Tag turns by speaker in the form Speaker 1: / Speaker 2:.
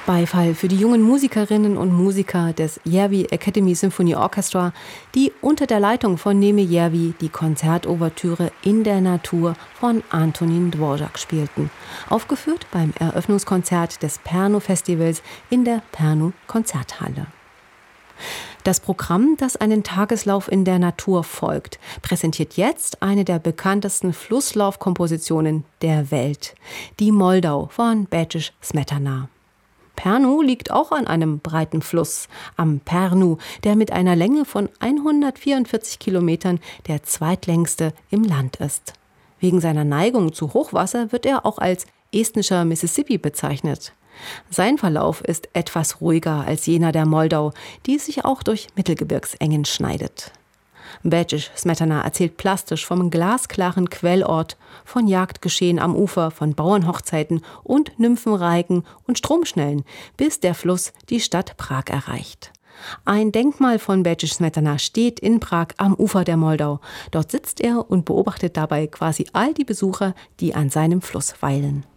Speaker 1: Beifall für die jungen Musikerinnen und Musiker des Järvi Academy Symphony Orchestra, die unter der Leitung von Neme Järvi die Konzertouvertüre In der Natur von Antonín Dvořák spielten. Aufgeführt beim Eröffnungskonzert des Pärnu-Festivals in der Pärnu-Konzerthalle. Das Programm, das einen Tageslauf in der Natur folgt, präsentiert jetzt eine der bekanntesten Flusslaufkompositionen der Welt, die Moldau von Békés Smetana. Pärnu liegt auch an einem breiten Fluss, am Pärnu, der mit einer Länge von 144 Kilometern der zweitlängste im Land ist. Wegen seiner Neigung zu Hochwasser wird er auch als estnischer Mississippi bezeichnet. Sein Verlauf ist etwas ruhiger als jener der Moldau, die sich auch durch Mittelgebirgsengen schneidet. Békés Smetana erzählt plastisch vom glasklaren Quellort, von Jagdgeschehen am Ufer, von Bauernhochzeiten und Nymphenreigen und Stromschnellen, bis der Fluss die Stadt Prag erreicht. Ein Denkmal von Békés Smetana steht in Prag am Ufer der Moldau. Dort sitzt er und beobachtet dabei quasi all die Besucher, die an seinem Fluss weilen.